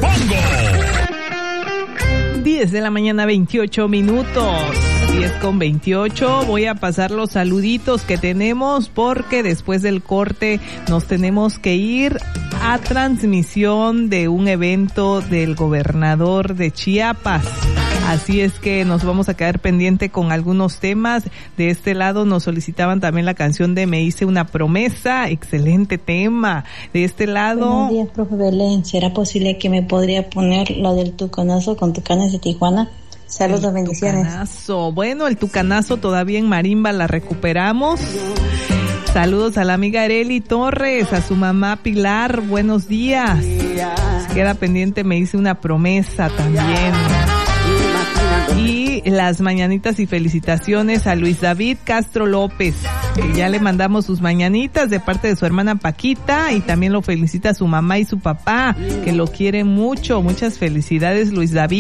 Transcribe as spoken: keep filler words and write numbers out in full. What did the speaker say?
Pongo. diez de la mañana, veintiocho minutos. diez con veintiocho. Voy a pasar los saluditos que tenemos porque después del corte nos tenemos que ir a transmisión de un evento del gobernador de Chiapas. Así es que nos vamos a quedar pendiente con algunos temas. De este lado nos solicitaban también la canción de Me hice una promesa. Excelente tema. De este lado... Buenos días, profe Belén. ¿Será posible que me podría poner la del Tucanazo con Tucanes de Tijuana? Saludos, el bendiciones. Tucanazo. Bueno, el Tucanazo todavía en marimba la recuperamos. Saludos a la amiga Areli Torres, a su mamá Pilar. Buenos días. Se queda pendiente, me hice una promesa también. Y las mañanitas y felicitaciones a Luis David Castro López, que ya le mandamos sus mañanitas de parte de su hermana Paquita, y también lo felicita a su mamá y su papá, que lo quieren mucho. Muchas felicidades, Luis David.